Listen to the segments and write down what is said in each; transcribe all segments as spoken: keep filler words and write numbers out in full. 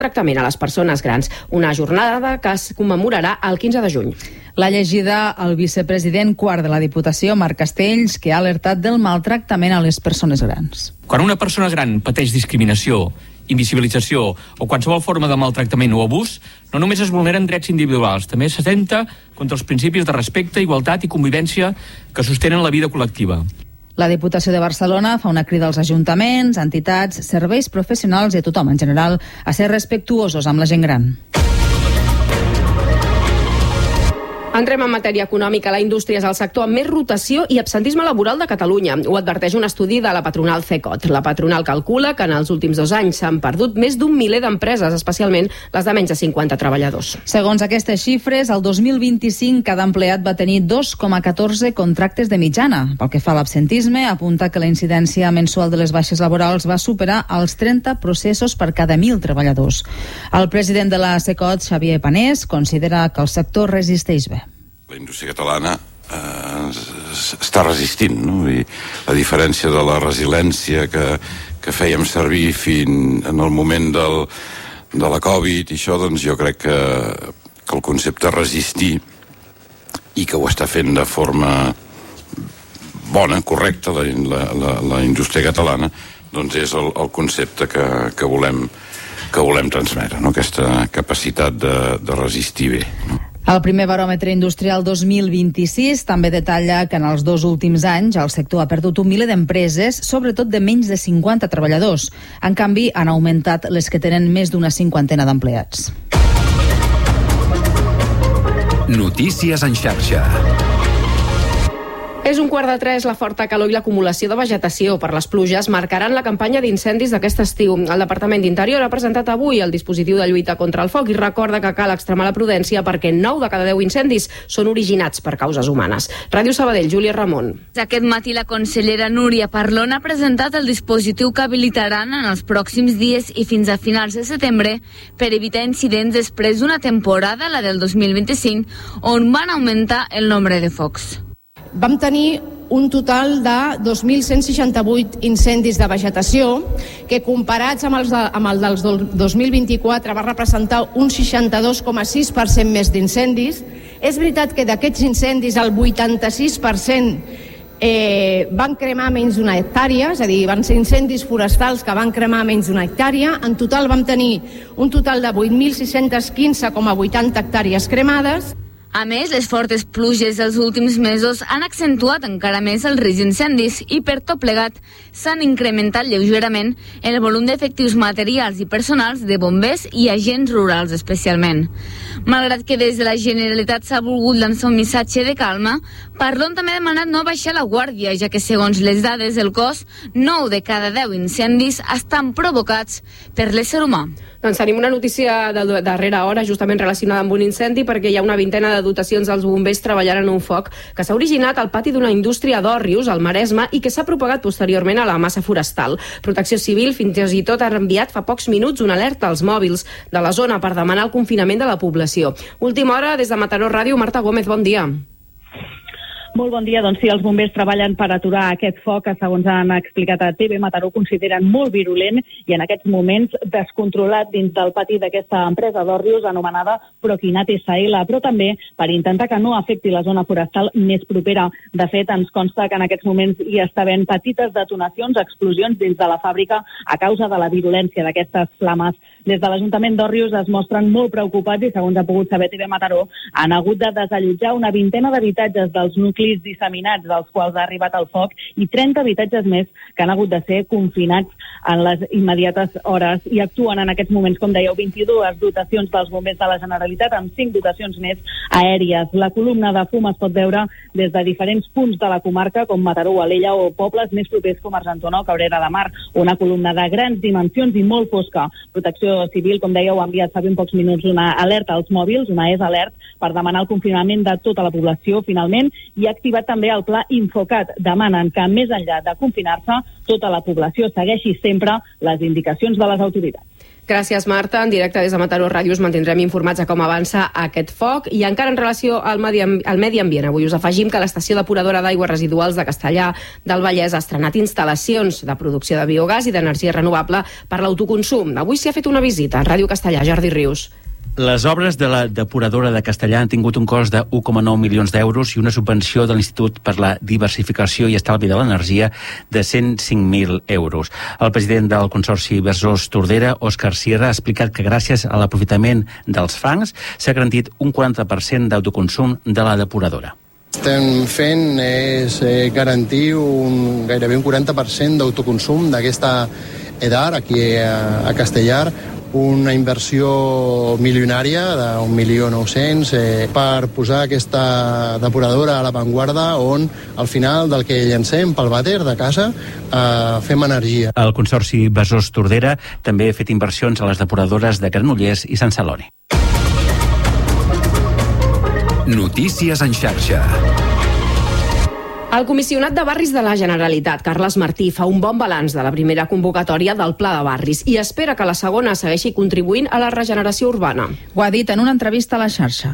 tractament a les persones grans, una jornada que es commemorarà el quinze de juny. L'ha llegida el vicepresident quart de la Diputació, Marc Castells, que ha alertat del maltractament a les persones grans. Quan una persona gran pateix discriminació, invisibilització o qualsevol forma de maltractament o abús, no només es vulneren drets individuals, també s'atempta contra els principis de respecte, igualtat i convivència que sostenen la vida col·lectiva. La Diputació de Barcelona fa una crida als ajuntaments, entitats, serveis professionals i a tothom en general a ser respectuosos amb la gent gran. Entrem en matèria econòmica. La indústria és el sector amb més rotació i absentisme laboral de Catalunya. Ho adverteix un estudi de la patronal Cecot. La patronal calcula que en els últims dos anys s'han perdut més d'un miler d'empreses, especialment les de menys de cinquanta treballadors. Segons aquestes xifres, el dos mil vint-i-cinc cada empleat va tenir dos coma catorze contractes de mitjana. Pel que fa a l'absentisme, apunta que la incidència mensual de les baixes laborals va superar els trenta processos per cada mil treballadors. El president de la Cecot, Xavier Panés, considera que el sector resisteix bé. La indústria catalana eh, està resistint, no? I a diferència de la resiliència que, que fèiem servir fins en el moment del, de la Covid i això, doncs jo crec que, que el concepte resistir i que ho està fent de forma bona, correcta, la, la, la, la indústria catalana, doncs és el, el concepte que, que volem que volem transmetre, no? Aquesta capacitat de, de resistir bé, no? El primer baròmetre industrial dos mil vint-i-sis també detalla que en els dos últims anys el sector ha perdut un miler d'empreses, sobretot de menys de cinquanta treballadors. En canvi, han augmentat les que tenen més d'una cinquantena d'empleats. Notícies en xarxa. És un quart de tres. La forta calor i l'acumulació de vegetació per les pluges marcaran la campanya d'incendis d'aquest estiu. El Departament d'Interior ha presentat avui el dispositiu de lluita contra el foc i recorda que cal extremar la prudència perquè nou de cada deu incendis són originats per causes humanes. Ràdio Sabadell, Júlia Ramon. Aquest matí la consellera Núria Parlon ha presentat el dispositiu que habilitaran en els pròxims dies i fins a finals de setembre per evitar incidents després d'una temporada, la del dos mil vint-i-cinc, on van augmentar el nombre de focs. Vam tenir un total de dos mil cent seixanta-vuit incendis de vegetació, que comparats amb, els de, amb el dels dos mil vint-i-quatre va representar un seixanta-dos coma sis per cent més d'incendis. És veritat que d'aquests incendis el vuitanta-sis per cent eh, van cremar menys d'una hectàrea, és a dir, van ser incendis forestals que van cremar menys d'una hectàrea. En total vam tenir un total de vuit mil sis-cents quinze coma vuitanta hectàrees cremades. A més, les fortes pluges dels últims mesos han accentuat encara més el risc d'incendis i per tot plegat s'han incrementat lleugerament el volum d'efectius materials i personals de bombers i agents rurals especialment. Malgrat que des de la Generalitat s'ha volgut lançar un missatge de calma, Parlon també ha demanat no baixar la guàrdia, ja que segons les dades del cos, nou de cada deu incendis estan provocats per l'ésser humà. Doncs tenim una notícia de darrera hora justament relacionada amb un incendi, perquè hi ha una vintena de dotacions dels bombers treballant en un foc que s'ha originat al pati d'una indústria d'Òrrius, al Maresme, i que s'ha propagat posteriorment a la massa forestal. Protecció Civil fins i tot ha enviat fa pocs minuts una alerta als mòbils de la zona per demanar el confinament de la població. Última hora, des de Mataró Ràdio, Marta Gómez, bon dia. Molt bon dia. Doncs sí, els bombers treballen per aturar aquest foc que, segons han explicat a T V Mataró, consideren molt virulent i en aquests moments descontrolat dins del pati d'aquesta empresa d'Òrrius anomenada Proquinat S L, però també per intentar que no afecti la zona forestal més propera. De fet, ens consta que en aquests moments hi està havent petites detonacions, explosions dins de la fàbrica a causa de la virulència d'aquestes flames. Des de l'Ajuntament d'Òrrius es mostren molt preocupats i, segons ha pogut saber T V Mataró, han hagut de desallotjar una vintena d'habitatges dels nuclis disseminats dels quals ha arribat el foc i trenta habitatges més que han hagut de ser confinats en les immediates hores i actuen en aquests moments, com dèieu, vint-i-dues dotacions dels bombers de la Generalitat amb cinc dotacions més aèries. La columna de fum es pot veure des de diferents punts de la comarca com Mataró, Alella o pobles més propers com Argentona o Cabrera de Mar. Una columna de grans dimensions i molt fosca. Protecció Civil, com dèieu, ha enviat fa ben pocs minuts una alerta als mòbils, una és alert, per demanar el confinament de tota la població finalment, i ha activat també el pla Infocat. Demanen que, més enllà de confinar-se, tota la població segueixi sempre les indicacions de les autoritats. Gràcies, Marta. En directe des de Mataró Ràdio us mantindrem informats de com avança aquest foc. I encara en relació al medi, al medi ambient, avui us afegim que l'estació depuradora d'aigües residuals de Castellar del Vallès ha estrenat instal·lacions de producció de biogàs i d'energia renovable per l'autoconsum. Avui s'hi ha fet una visita. Ràdio Castellar, Jordi Rius. Les obres de la depuradora de Castellar han tingut un cost de un coma nou milions d'euros i una subvenció de l'Institut per la Diversificació i Estalvi de l'Energia de cent cinc mil euros. El president del Consorci Besòs Tordera, Òscar Sierra, ha explicat que gràcies a l'aprofitament dels fangs s'ha garantit un quaranta per cent d'autoconsum de la depuradora. Estem fent és eh, garantir un, gairebé un quaranta per cent d'autoconsum d'aquesta EDAR aquí a, a Castellar, una inversió milionària d'un milió nou-cents eh, per posar aquesta depuradora a l'avantguarda on al final del que llancem pel vàter de casa eh, fem energia. El Consorci Besòs Tordera també ha fet inversions a les depuradores de Granollers i Sant Celoni. Notícies en xarxa. El comissionat de barris de la Generalitat, Carles Martí, fa un bon balanç de la primera convocatòria del Pla de Barris i espera que la segona segueixi contribuint a la regeneració urbana. Ho ha dit en una entrevista a la xarxa.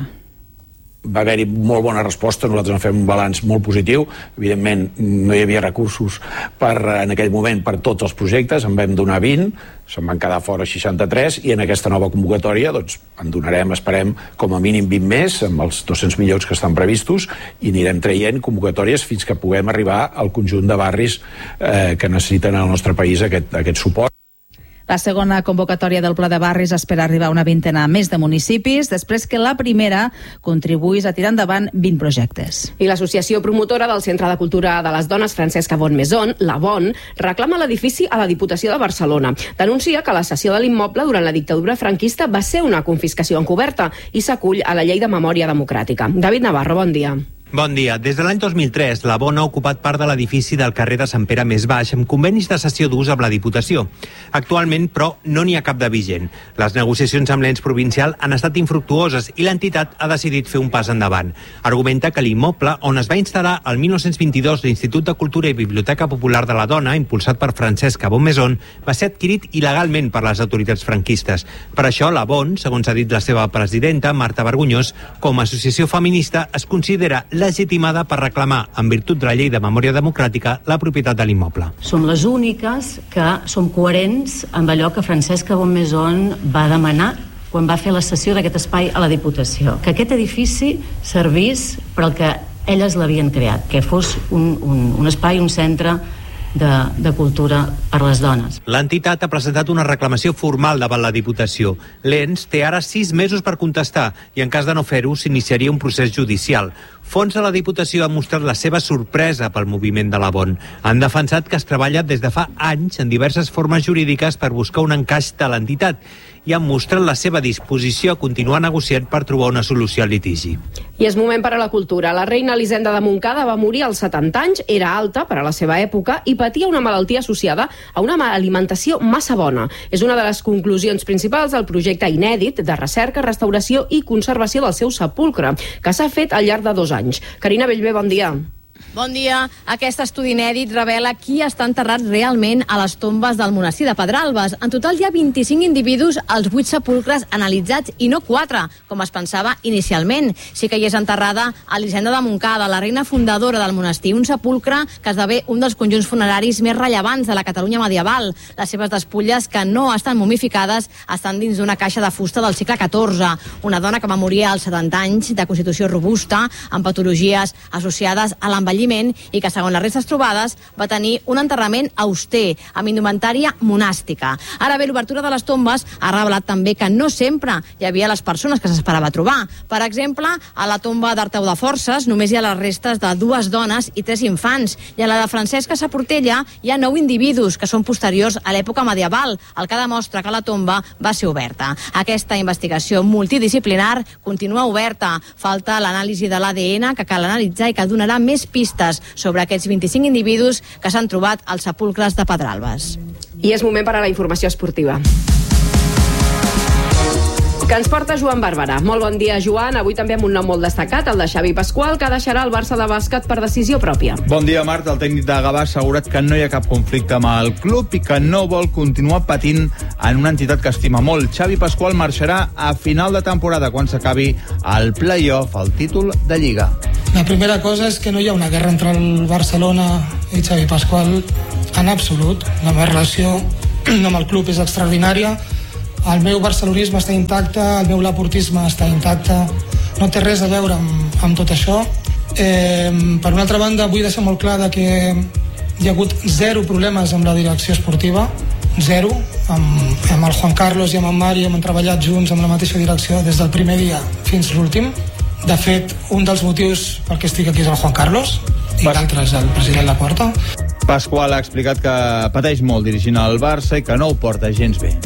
Va haver-hi molt bona resposta, nosaltres en fem un balanç molt positiu. Evidentment no hi havia recursos per, en aquell moment per tots els projectes, en vam donar vint, se'n van quedar fora seixanta-tres i en aquesta nova convocatòria doncs, en donarem, esperem, com a mínim vint més, amb els dos-cents milions que estan previstos, i anirem traient convocatòries fins que puguem arribar al conjunt de barris eh, que necessiten al nostre país aquest, aquest suport. La segona convocatòria del Pla de Barris espera arribar a una vintena més de municipis, després que la primera contribuís a tirar endavant vint projectes. I l'associació promotora del Centre de Cultura de les Dones, Francesca Bonmaison, la Bon, reclama l'edifici a la Diputació de Barcelona. Denuncia que la cessió de l'immoble durant la dictadura franquista va ser una confiscació encoberta i s'acull a la Llei de Memòria Democràtica. David Navarro, bon dia. Bon dia. Des de l'any dos mil tres, la Bon ha ocupat part de l'edifici del carrer de Sant Pere més baix amb convenis de cessió d'ús amb la Diputació. Actualment, però, no n'hi ha cap de vigent. Les negociacions amb l'ens provincial han estat infructuoses i l'entitat ha decidit fer un pas endavant. Argumenta que l'immoble, on es va instal·lar el mil nou-cents vint-i-dos l'Institut de Cultura i Biblioteca Popular de la Dona, impulsat per Francesca Bonmaison, va ser adquirit il·legalment per les autoritats franquistes. Per això, la Bon, segons ha dit la seva presidenta, Marta Vergonyós, com a associació feminista, es considera legitimada per reclamar, en virtut de la Llei de Memòria Democràtica, la propietat de l'immoble. Som les úniques que som coherents amb allò que Francesca Bonmaison va demanar quan va fer la cessió d'aquest espai a la Diputació, que aquest edifici servís per al que elles l'havien creat, que fos un, un, un espai, un centre De, de cultura per les dones. L'entitat ha presentat una reclamació formal davant la Diputació. L'ens té ara sis mesos per contestar i en cas de no fer-ho s'iniciaria un procés judicial. Fons de la Diputació ha mostrat la seva sorpresa pel moviment de la Bon. Han defensat que es treballa des de fa anys en diverses formes jurídiques per buscar un encaix de l'entitat i han mostrat la seva disposició a continuar negociant per trobar una solució al litigi. I és moment per a la cultura. La reina Elisenda de Montcada va morir als setanta anys, era alta per a la seva època i patia una malaltia associada a una alimentació massa bona. És una de les conclusions principals del projecte inèdit de recerca, restauració i conservació del seu sepulcre, que s'ha fet al llarg de dos anys. Carina Bellver, bon dia. Bon dia. Aquest estudi inèdit revela qui està enterrat realment a les tombes del monestir de Pedralbes. En total hi ha vint-i-cinc individus als vuit sepulcres analitzats i no quatre, com es pensava inicialment. Sí que hi és enterrada Elisenda de Montcada, la reina fundadora del monestir, un sepulcre que esdevé un dels conjunts funeraris més rellevants de la Catalunya medieval. Les seves despulles, que no estan momificades, estan dins d'una caixa de fusta del segle catorze. Una dona que va morir als setanta anys, de constitució robusta, amb patologies associades a l'envelliment i que, segons les restes trobades, va tenir un enterrament auster, amb indumentària monàstica. Ara bé, l'obertura de les tombes ha revelat també que no sempre hi havia les persones que s'esperava trobar. Per exemple, a la tomba d'Arteu de Forces només hi ha les restes de dues dones i tres infants, i a la de Francesca Saportella hi ha nou individus que són posteriors a l'època medieval, el que demostra que la tomba va ser oberta. Aquesta investigació multidisciplinar continua oberta. Falta l'anàlisi de l'A D N que cal analitzar i que donarà més pistes sobre aquests vint-i-cinc individus que s'han trobat als sepulcres de Pedralbes. I és moment per a la informació esportiva. que ens porta Joan Barberà. Molt bon dia, Joan. Avui també amb un nom molt destacat, el de Xavi Pasqual, que deixarà el Barça de bàsquet per decisió pròpia. Bon dia, Marta. El tècnic de Gavà ha assegurat que no hi ha cap conflicte amb el club i que no vol continuar patint en una entitat que estima molt. Xavi Pasqual marxarà a final de temporada quan s'acabi el play-off, el títol de Lliga. La primera cosa és que no hi ha una guerra entre el Barcelona i Xavi Pasqual en absolut. La meva relació amb el club és extraordinària. El meu barcelonisme està intacte, el meu laportisme està intacte, no té res a veure amb, amb tot això. Eh, per una altra banda, vull deixar molt clar de que hi ha hagut zero problemes amb la direcció esportiva, zero, amb, amb el Juan Carlos i amb en Mari hem treballat junts amb la mateixa direcció des del primer dia fins l'últim. De fet, un dels motius per què estic aquí és el Juan Carlos i l'altre és el president Laporta. Pasqual ha explicat que pateix molt dirigint el Barça i que no ho porta gens bé.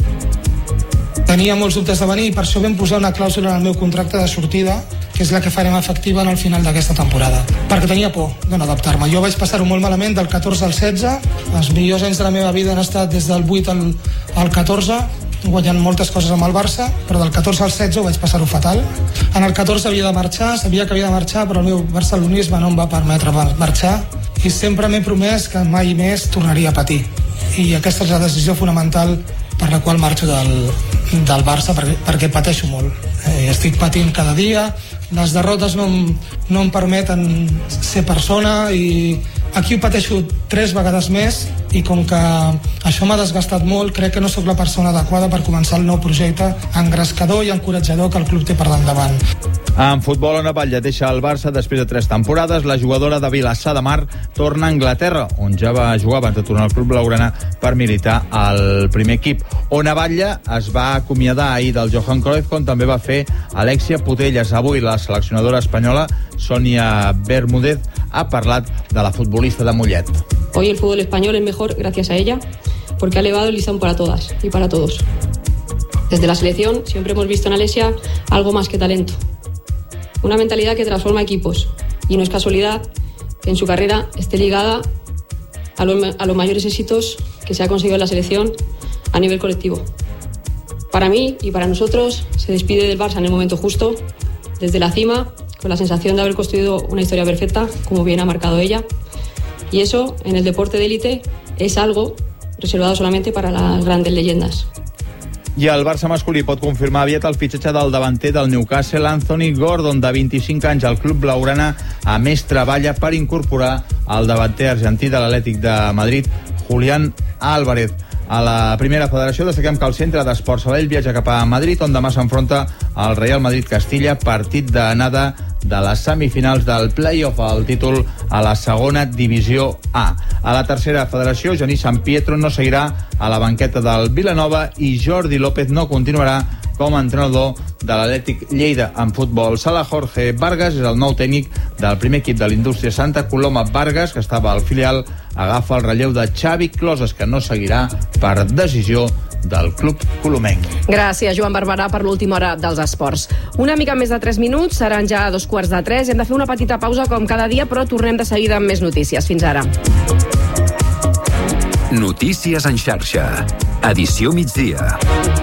Tenia molts dubtes de venir i per això vam posar una clàusula en el meu contracte de sortida, que és la que farem efectiva en el final d'aquesta temporada, perquè tenia por de no adaptar-me. Jo vaig passar-ho molt malament del catorze al setze, els millors anys de la meva vida han estat des del vuit al, al catorze, guanyant moltes coses amb el Barça, però del catorze al setze ho vaig passar-ho fatal. En el catorze havia de marxar, sabia que havia de marxar, però el meu barcelonisme no em va permetre marxar i sempre m'he promès que mai més tornaria a patir. I aquesta és la decisió fonamental per la qual marxo del, del Barça, perquè, perquè pateixo molt. Eh, estic patint cada dia, les derrotes no em, no em permeten ser persona i aquí ho pateixo tres vegades més i com que això m'ha desgastat molt, crec que no sóc la persona adequada per començar el nou projecte engrescador i encoratjador que el club té per davant. En futbol, Ona Batlle deixa el Barça després de tres temporades. La jugadora de Vilassar de Mar torna a Anglaterra, on ja va jugar abans de tornar al club blaugrana per militar al primer equip. Ona Batlle es va acomiadar ahir del Johan Cruyff, com també va fer Alexia Putellas. Avui la seleccionadora espanyola Sonia Bermúdez ha parlat de la futbolista de Mollet. Hoy el fútbol español es mejor gracias a ella, porque ha elevado el listón para todas y para todos. Desde la selección siempre hemos visto en Alexia algo más que talento. Una mentalidad que transforma equipos y no es casualidad que en su carrera esté ligada a, lo, a los mayores éxitos que se ha conseguido en la selección a nivel colectivo. Para mí y para nosotros se despide del Barça en el momento justo, desde la cima, con la sensación de haber construido una historia perfecta, como bien ha marcado ella, y eso en el deporte de élite es algo reservado solamente para las grandes leyendas. I el Barça masculí pot confirmar aviat el fitxatge del davanter del Newcastle, Anthony Gordon, de vint-i-cinc anys. El club blaugrana a més treballa per incorporar el davanter argentí de l'Atlètic de Madrid, Julián Álvarez. A la primera federació destaquem que el centre d'Esports Sabadell viatja cap a Madrid, on demà s'enfronta al Real Madrid-Castilla, partit d'anada de les semifinals del play-off al títol a la segona divisió A. A la tercera federació, Genís San Pietro no seguirà a la banqueta del Vilanova i Jordi López no continuarà com a entrenador de l'Atlètic Lleida en futbol. Sala Jorge Vargas és el nou tècnic del primer equip de l'Indústria Santa Coloma. Vargas, que estava al filial, agafa el relleu de Xavi Closes, que no seguirà per decisió del club colomenc. Gràcies, Joan Barberà, per l'última hora dels esports. Una mica més de tres minuts, seran ja dos quarts de tres. Hem de fer una petita pausa com cada dia, però tornem de seguida amb més notícies. Fins ara. Notícies en xarxa. Edició migdia.